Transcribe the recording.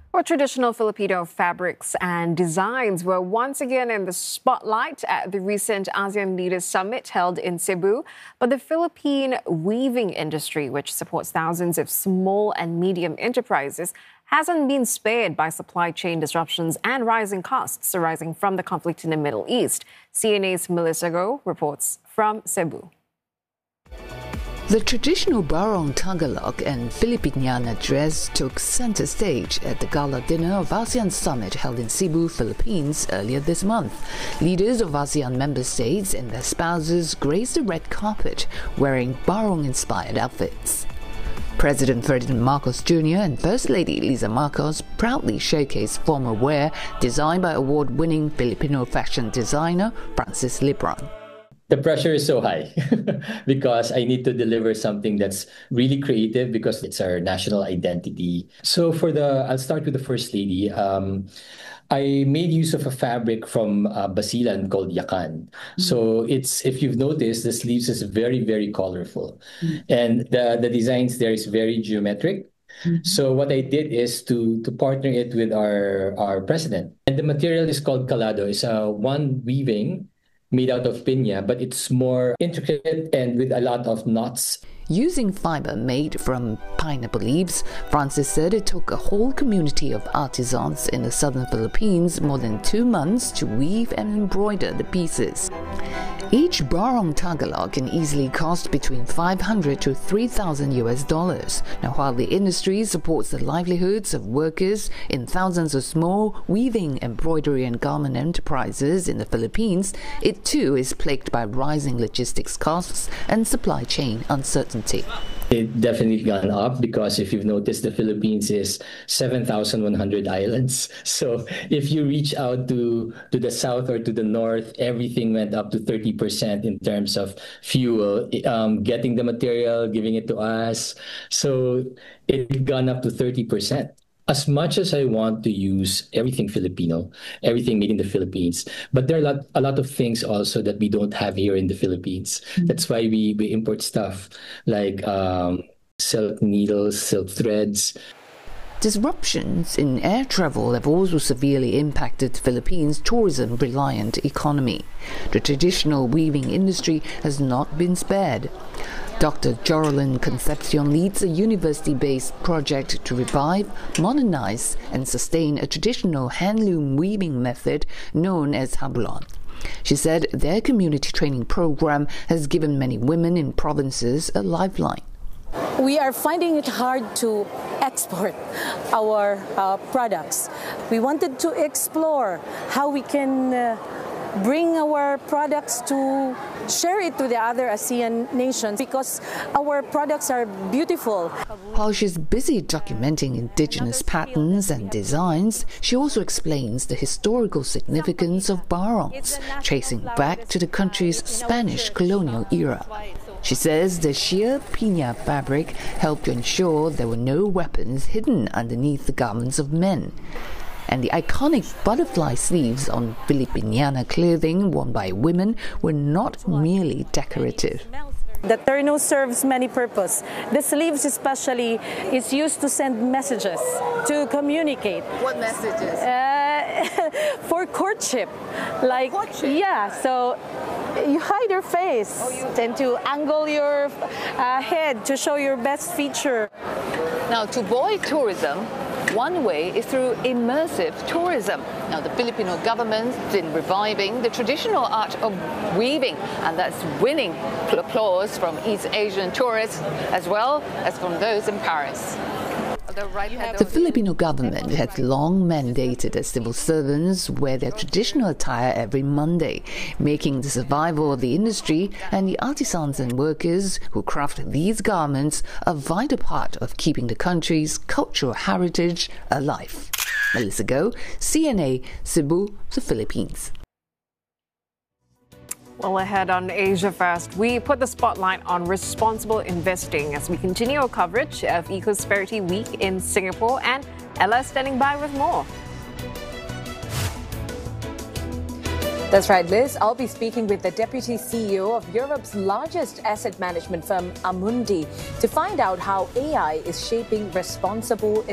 Well, traditional Filipino fabrics and designs were once again in the spotlight at the recent ASEAN Leaders Summit held in Cebu. But the Philippine weaving industry, which supports thousands of small and medium enterprises, hasn't been spared by supply chain disruptions and rising costs arising from the conflict in the Middle East. CNA's Melissa Go reports from Cebu. The traditional Barong Tagalog and Filipiniana dress took center stage at the gala dinner of ASEAN Summit held in Cebu, Philippines earlier this month. Leaders of ASEAN member states and their spouses graced the red carpet wearing Barong-inspired outfits. President Ferdinand Marcos Jr. and First Lady Liza Marcos proudly showcased formal wear designed by award-winning Filipino fashion designer Francis Libran. The pressure is so high because I need to deliver something that's really creative because it's our national identity. So I'll start with the First Lady. I made use of a fabric from Basilan called Yakan. So if you've noticed, the sleeves is very, very colorful. And the designs there is very geometric. So what I did is to partner it with our president. And the material is called Calado. It's one weaving made out of piña, but it's more intricate and with a lot of knots. Using fiber made from pineapple leaves, Francis said it took a whole community of artisans in the southern Philippines more than 2 months to weave and embroider the pieces. Each Barong Tagalog can easily cost between $500 to $3,000. Now, while the industry supports the livelihoods of workers in thousands of small weaving, embroidery and garment enterprises in the Philippines, it too is plagued by rising logistics costs and supply chain uncertainty. It definitely gone up because if you've noticed, the Philippines is 7,100 islands. So if you reach out to the south or to the north, everything went up to 30% in terms of fuel, getting the material, giving it to us. So it gone up to 30%. As much as I want to use everything Filipino, everything made in the Philippines, but there are a lot of things also that we don't have here in the Philippines. That's why we import stuff like silk needles, silk threads. Disruptions in air travel have also severely impacted the Philippines' tourism-reliant economy. The traditional weaving industry has not been spared. Dr. Joralyn Concepcion leads a university-based project to revive, modernize, and sustain a traditional handloom weaving method known as Habulan. She said their community training program has given many women in provinces a lifeline. We are finding it hard to export our products. We wanted to explore how we can bring our products to share it to the other ASEAN nations because our products are beautiful. While she's busy documenting indigenous patterns and designs, she also explains the historical significance of barongs, tracing back to the country's Spanish colonial era. She says the sheer piña fabric helped to ensure there were no weapons hidden underneath the garments of men. And the iconic butterfly sleeves on Filipiniana clothing worn by women were not merely decorative. The terno serves many purposes. The sleeves especially is used to send messages, to communicate. What messages? For courtship. Like, courtship? Yeah, so you hide your face and to angle your head to show your best feature. Now, to buoy tourism, one way is through immersive tourism. Now, the Filipino government's been reviving the traditional art of weaving, and that's winning applause from East Asian tourists as well as from those in Paris. The Filipino government has long mandated that civil servants wear their traditional attire every Monday, making the survival of the industry and the artisans and workers who craft these garments a vital part of keeping the country's cultural heritage alive. Melissa Go, CNA, Cebu, the Philippines. Well, ahead on Asia Fast, we put the spotlight on responsible investing as we continue our coverage of Ecosperity Week in Singapore, and Ella standing by with more. That's right, Liz. I'll be speaking with the Deputy CEO of Europe's largest asset management firm, Amundi, to find out how AI is shaping responsible